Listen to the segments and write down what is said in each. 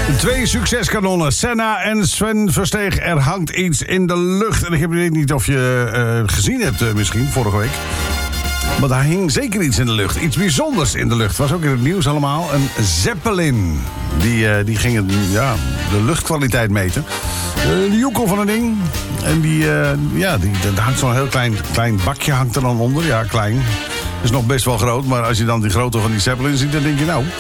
Twee succeskanonnen, Senna en Sven Versteeg. Er hangt iets in de lucht. En ik weet niet of je gezien hebt misschien, vorige week. Maar daar hing zeker iets in de lucht. Iets bijzonders in de lucht. Was ook in het nieuws allemaal. Een Zeppelin. Die ging de luchtkwaliteit meten. De joekel van een ding. En daar hangt zo'n heel klein bakje hangt er dan onder. Ja, klein. Is nog best wel groot. Maar als je dan die grootte van die Zeppelin ziet, dan denk je nou...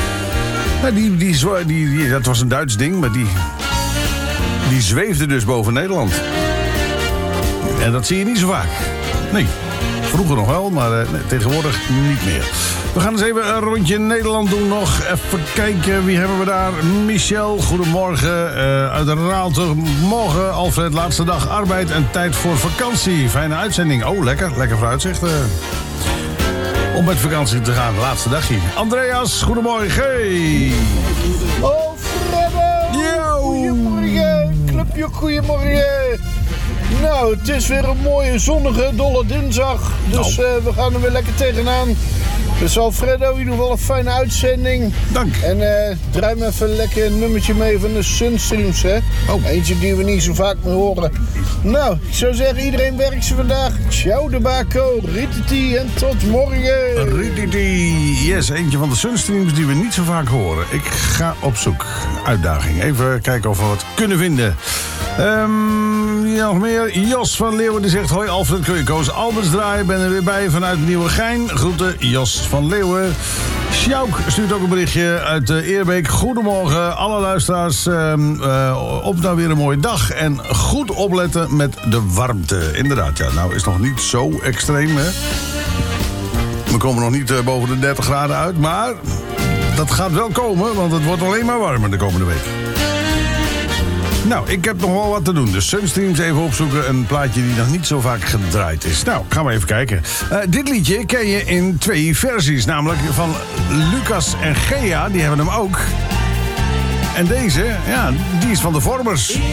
dat was een Duits ding, maar die zweefde dus boven Nederland. En dat zie je niet zo vaak. Nee, vroeger nog wel, maar tegenwoordig niet meer. We gaan eens even een rondje in Nederland doen nog. Even kijken, wie hebben we daar? Michel, goedemorgen. Uit Raalte, morgen Alfred, laatste dag arbeid en tijd voor vakantie. Fijne uitzending. Oh, lekker vooruitzicht. Om met vakantie te gaan, laatste dagje. Andreas, goedemorgen. Hey. Oh, Freddo. Yo. Goedemorgen. Clubje, goedemorgen. Nou, het is weer een mooie zonnige, dolle dinsdag. Dus we gaan er weer lekker tegenaan. Dus Alfredo, in ieder geval een fijne uitzending. Dank. En draai me even lekker een nummertje mee van de Sunstreams, hè. Oh. Eentje die we niet zo vaak meer horen. Nou, ik zou zeggen, iedereen werkt ze vandaag. Ciao de Baco, rititi en tot morgen. Rititi. Yes, eentje van de Sunstreams die we niet zo vaak horen. Ik ga op zoek. Uitdaging. Even kijken of we wat kunnen vinden. Nog meer. Jos van Leeuwen die zegt... Hoi Alfred, kun je Koos Alberts draaien? Ben er weer bij vanuit Nieuwegein. Groeten Jos van Leeuwen. Sjouk stuurt ook een berichtje uit Eerbeek. Goedemorgen alle luisteraars. Op nou weer een mooie dag. En goed opletten met de warmte. Inderdaad, ja. Nou is nog niet zo extreem, hè. We komen nog niet boven de 30 graden uit. Maar dat gaat wel komen. Want het wordt alleen maar warmer de komende week. Nou, ik heb nog wel wat te doen. Dus Sunstreams even opzoeken. Een plaatje die nog niet zo vaak gedraaid is. Nou, gaan we even kijken. Dit liedje ken je in 2 versies. Namelijk van Lucas en Gea. Die hebben hem ook. En deze, ja, die is van de Vormers.